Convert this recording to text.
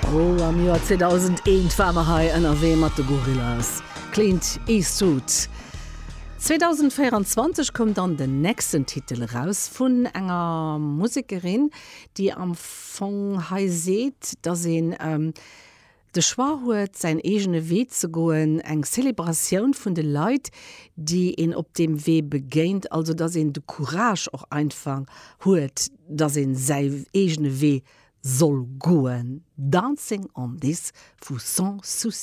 Oh, am Jahr 2001 Farmerhai NRW mat de Gorillas. Clint Eastwood. 2024 kommt dann den nächsten Titel raus von enger Musikerin, die am Fong Hai seht, dass de Schwar huet sein egene Weh zu goen, eng Zelebration von de Leid, die ihn op dem Weh begeint, also dass de Courage auch einfach huet, dass sei egene Weh soll goen. Dancing on this for sans souci.